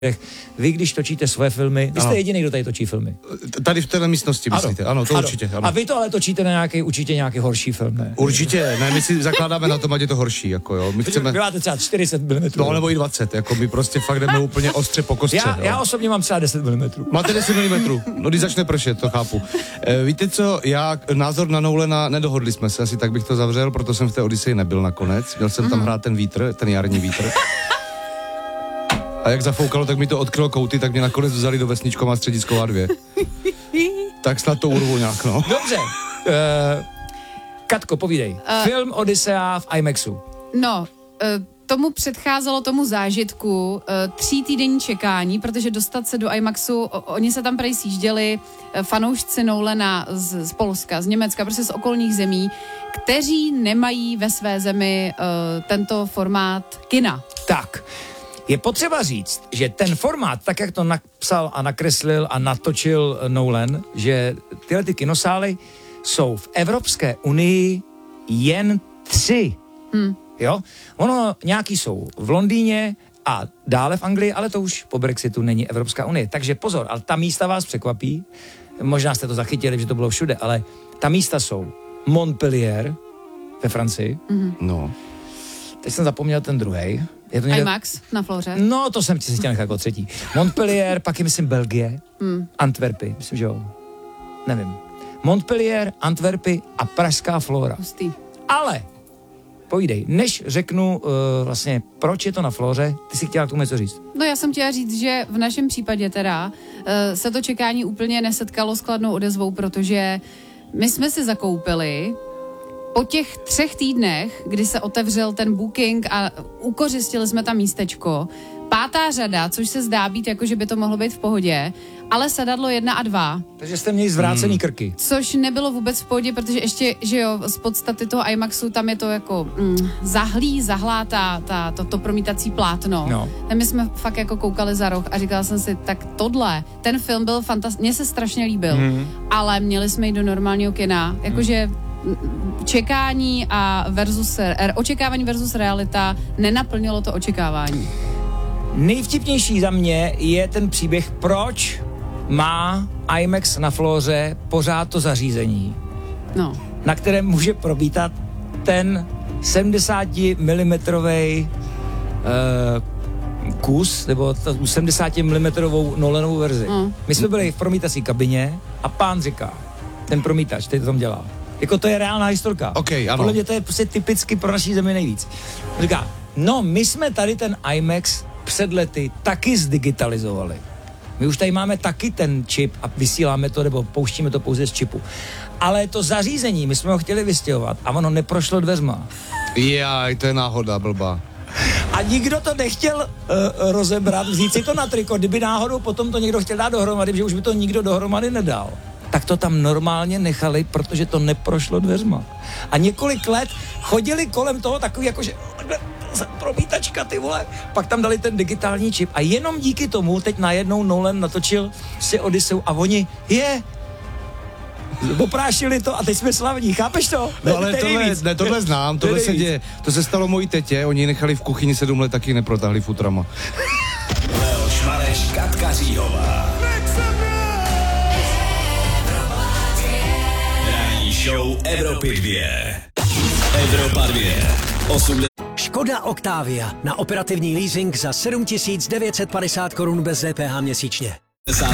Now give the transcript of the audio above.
Vy, když točíte svoje filmy, vy jste jediný, kdo tady točí filmy. Tady v téhle místnosti, myslíte? Ano, to určitě. Ano. A vy to ale točíte na určitě nějaký horší film, ne? Určitě, ne, my si zakládáme na tom, ať je to horší, jako jo. My chceme... Vy máte třeba 40 mm. No, nebo i 20, jako my prostě fakt jdeme úplně ostře po kostře. Já osobně mám třeba 10 mm. Máte 10 mm, no když začne pršet, to chápu. Víte co, názor na Nolana, nedohodli jsme se, asi tak bych to zavřel, proto jsem v té Odyseji nebyl nakonec. Měl jsem tam hrát ten vítr, ten jarní vítr. A jak zafoukalo, tak mi to odkrylo kouty, tak mě nakonec vzali do Vesničková středisková 2. Tak snad to urvu nějak, no. Dobře. Katko, povídej. Film Odysea v IMAXu. No, tomu předcházelo tomu zážitku 3týdenní čekání, protože dostat se do IMAXu, oni se tam prej sjížděli fanoušci Nolana z Polska, z Německa, prostě z okolních zemí, kteří nemají ve své zemi tento formát kina. Tak. Je potřeba říct, že ten formát, tak jak to napsal a nakreslil a natočil Nolan, že tyhle ty kinosály jsou v Evropské unii jen 3. Jo? Ono nějaký jsou v Londýně a dále v Anglii, ale to už po Brexitu není Evropská unie. Takže pozor, ale ta místa vás překvapí. Možná jste to zachytili, že to bylo všude, ale ta místa jsou Montpellier ve Francii. No. Teď jsem zapomněl ten druhej. Je to IMAX na Floře. No, to jsem si chtěl nechat jako třetí. Montpellier, pak je myslím Belgie, Antwerpy, myslím, že jo. Nevím. Montpellier, Antwerpy a pražská Flóra. Hustý. Ale, povídej, než řeknu vlastně, proč je to na Flóře, ty si chtěla k tomu něco říct. No já jsem chtěla říct, že v našem případě teda se to čekání úplně nesetkalo s kladnou odezvou, protože my jsme si zakoupili po těch 3 týdnech, kdy se otevřel ten booking a ukořistili jsme tam místečko, 5. řada, což se zdá být jako, že by to mohlo být v pohodě, ale sedadlo 1 a 2. Takže jste měli zvrácený krky. Což nebylo vůbec v pohodě, protože ještě, že jo, z podstaty toho IMAXu tam je to jako zahlá to promítací plátno. No. A my jsme fakt jako koukali za roh a říkala jsem si, tak tohle, ten film byl fantastický, mně se strašně líbil, ale měli jsme jít do normálního kina, jakože očekávání versus realita nenaplnilo to očekávání. Nejvtipnější za mě je ten příběh, proč má IMAX na Flóře pořád to zařízení, na kterém může probítat ten 70 mm kus, nebo 70 mm Nolanovou verzi. My jsme byli v promítací kabině a pán říká, ten promítač, který to tam dělá, jako to je reálná historka. Okay, ano. Podle mě to je prostě typicky pro naší zemi nejvíc. Říká, no my jsme tady ten IMAX před lety taky zdigitalizovali. My už tady máme taky ten čip a vysíláme to, nebo pouštíme to pouze z čipu. Ale to zařízení, my jsme ho chtěli vystěhovat a ono neprošlo dveřma. Jaj, to je náhoda, blbá. A nikdo to nechtěl rozebrat, vzít si to na triko, kdyby náhodou potom to někdo chtěl dát dohromady, že už by to nikdo dohromady nedal. Tak to tam normálně nechali, protože to neprošlo dveřma. A několik let chodili kolem toho takový jakože promítačka, ty vole. Pak tam dali ten digitální čip a jenom díky tomu teď najednou Nolan natočil si Odyseu a oni oprášili to a teď jsme slavní, chápeš to? No ale tohle znám, tohle se děje. To se stalo mojí tetě, oni nechali v kuchyni 7 let, taky neprotáhli futrama. Leoš Mareš, Katka Říhová. Ranní show Evropy 2. Evropa 2. 8. Škoda Octavia na operativní leasing za 7 950 korun bez DPH měsíčně.